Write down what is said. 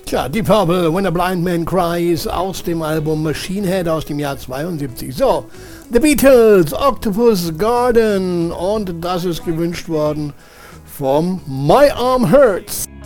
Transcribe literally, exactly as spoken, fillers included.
Tja, Deep Purple, When a Blind Man Cries aus dem Album Machine Head aus dem Jahr zweiundsiebzig. So, The Beatles, Octopus Garden, und das ist gewünscht worden vom My Arm Hurts.